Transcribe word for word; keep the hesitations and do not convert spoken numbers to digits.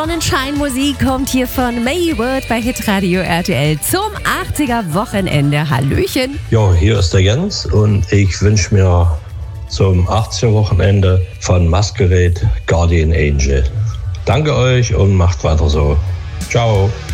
Sonnenscheinmusik kommt hier von Mayward bei Hitradio R T L zum achtziger-Wochenende. Hallöchen. Ja, hier ist der Jens und ich wünsche mir zum achtziger-Wochenende von Masquerade Guardian Angel. Danke euch und macht weiter so. Ciao.